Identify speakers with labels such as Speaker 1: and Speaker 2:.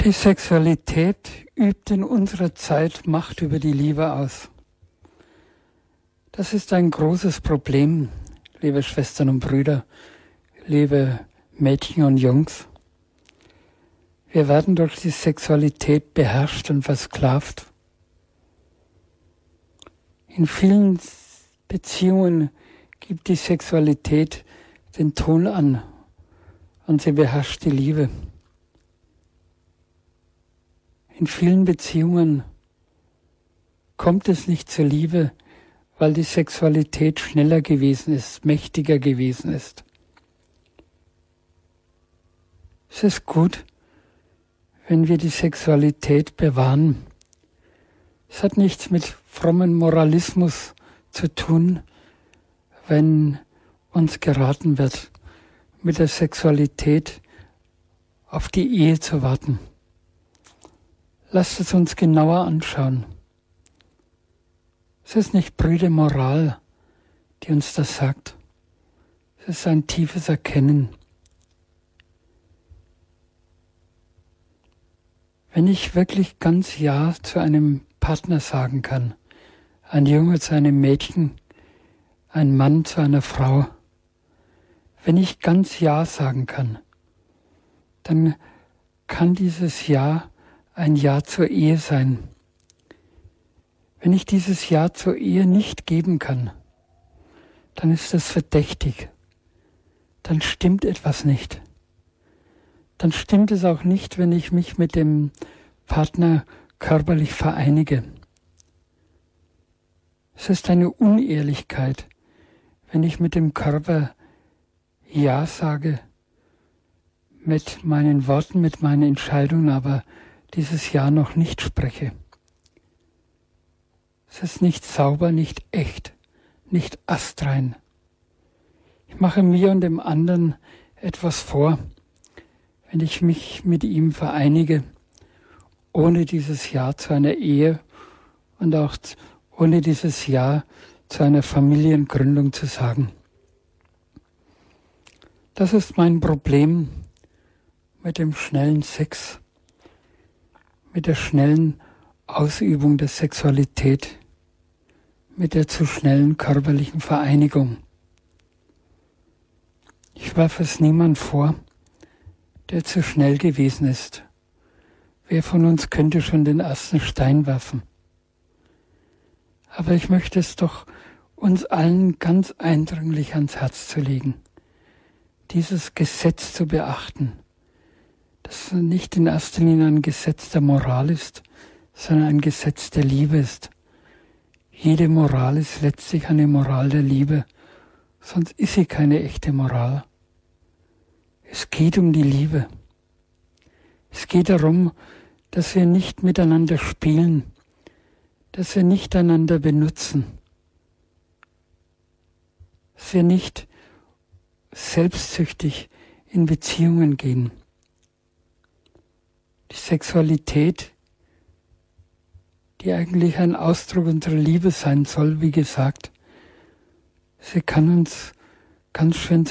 Speaker 1: Die Sexualität übt in unserer Zeit Macht über die Liebe aus. Das ist ein großes Problem, liebe Schwestern und Brüder, liebe Mädchen und Jungs. Wir werden durch die Sexualität beherrscht und versklavt. In vielen Beziehungen gibt die Sexualität den Ton an und sie beherrscht die Liebe. In vielen Beziehungen kommt es nicht zur Liebe, weil die Sexualität schneller gewesen ist, mächtiger gewesen ist. Es ist gut, wenn wir die Sexualität bewahren. Es hat nichts mit frommen Moralismus zu tun, wenn uns geraten wird, mit der Sexualität auf die Ehe zu warten. Lasst es uns genauer anschauen. Es ist nicht brüde Moral, die uns das sagt. Es ist ein tiefes Erkennen. Wenn ich wirklich ganz Ja zu einem Partner sagen kann, ein Junge zu einem Mädchen, ein Mann zu einer Frau, wenn ich ganz Ja sagen kann, dann kann dieses Ja ein Ja zur Ehe sein. Wenn ich dieses Ja zur Ehe nicht geben kann, dann ist das verdächtig. Dann stimmt etwas nicht. Dann stimmt es auch nicht, wenn ich mich mit dem Partner körperlich vereinige. Es ist eine Unehrlichkeit, wenn ich mit dem Körper Ja sage, mit meinen Worten, mit meinen Entscheidungen, aber dieses Ja noch nicht spreche. Es ist nicht sauber, nicht echt, nicht astrein. Ich mache mir und dem anderen etwas vor, wenn ich mich mit ihm vereinige, ohne dieses Ja zu einer Ehe und auch ohne dieses Ja zu einer Familiengründung zu sagen. Das ist mein Problem mit dem schnellen Sex, mit der schnellen Ausübung der Sexualität, mit der zu schnellen körperlichen Vereinigung. Ich werfe es niemand vor, der zu schnell gewesen ist. Wer von uns könnte schon den ersten Stein werfen? Aber ich möchte es doch uns allen ganz eindringlich ans Herz zu legen, dieses Gesetz zu beachten, das nicht in erster Linie ein Gesetz der Moral ist, sondern ein Gesetz der Liebe ist. Jede Moral ist letztlich eine Moral der Liebe, sonst ist sie keine echte Moral. Es geht um die Liebe. Es geht darum, dass wir nicht miteinander spielen, dass wir nicht einander benutzen, dass wir nicht selbstsüchtig in Beziehungen gehen. Die Sexualität, die eigentlich ein Ausdruck unserer Liebe sein soll, wie gesagt, sie kann uns ganz schön